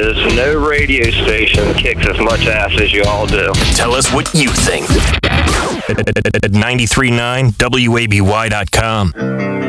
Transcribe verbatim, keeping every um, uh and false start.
Texas, no radio station kicks as much ass as you all do. Tell us what you think at ninety-three point nine W A B Y dot com.